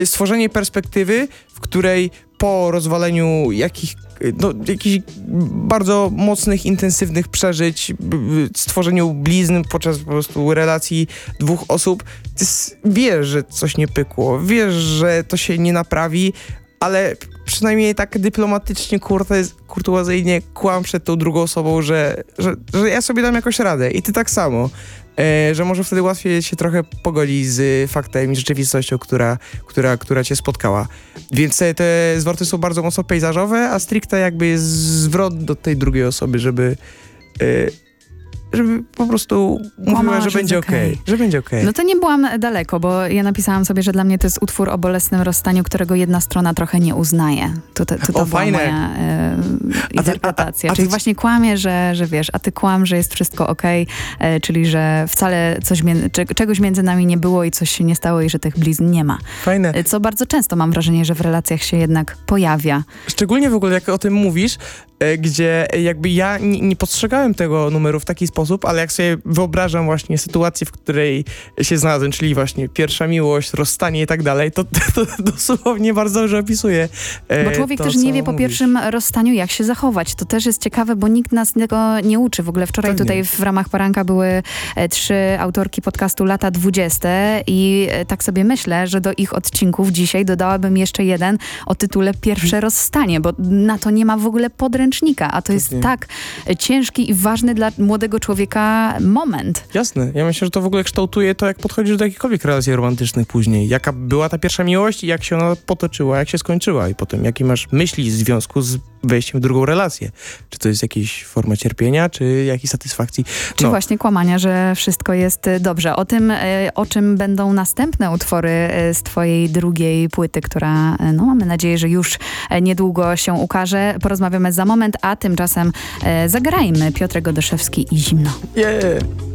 stworzenie perspektywy, w której po rozwaleniu jakichś bardzo mocnych, intensywnych przeżyć, stworzeniu blizn podczas po prostu relacji dwóch osób, ty wiesz, że coś nie pykło, wiesz, że to się nie naprawi, ale przynajmniej tak dyplomatycznie, kurtuazyjnie kłam przed tą drugą osobą, że ja sobie dam jakoś radę i ty tak samo. Że może wtedy łatwiej się trochę pogodzić z faktem i rzeczywistością, która cię spotkała. Więc te zwroty są bardzo mocno pejzażowe, a stricte jakby jest zwrot do tej drugiej osoby, żeby po prostu mówiła, że będzie okej. Że będzie okej. No to nie byłam daleko, bo ja napisałam sobie, że dla mnie to jest utwór o bolesnym rozstaniu, którego jedna strona trochę nie uznaje. To była moja interpretacja. Czyli właśnie kłamie, że wiesz, a ty kłam, że jest wszystko okej, czyli że wcale czegoś między nami nie było i coś się nie stało i że tych blizn nie ma. Fajne. Co bardzo często mam wrażenie, że w relacjach się jednak pojawia. Szczególnie w ogóle jak o tym mówisz, gdzie jakby ja nie postrzegałem tego numeru w taki sposób, ale jak sobie wyobrażam właśnie sytuację, w której się znalazłem, czyli właśnie pierwsza miłość, rozstanie i tak dalej, to dosłownie bardzo dobrze opisuje. Bo człowiek też nie wie po pierwszym rozstaniu, jak się zachować. To też jest ciekawe, bo nikt nas tego nie uczy. W ogóle wczoraj tutaj w ramach Poranka były 3 autorki podcastu Lata 20 i tak sobie myślę, że do ich odcinków dzisiaj dodałabym jeszcze jeden o tytule Pierwsze rozstanie, bo na to nie ma w ogóle podręcznika, a to jest tak ciężki i ważny dla młodego człowieka moment. Jasne. Ja myślę, że to w ogóle kształtuje to, jak podchodzisz do jakichkolwiek relacji romantycznych później. Jaka była ta pierwsza miłość i jak się ona potoczyła, jak się skończyła i potem jakie masz myśli w związku z wejściem w drugą relację. Czy to jest jakaś forma cierpienia, czy jakiejś satysfakcji? Czy właśnie kłamania, że wszystko jest dobrze. O tym, o czym będą następne utwory z twojej drugiej płyty, która, no mamy nadzieję, że już niedługo się ukaże. Porozmawiamy za moment, a tymczasem zagrajmy Piotrek Godoszewski i Zimno. Yeah.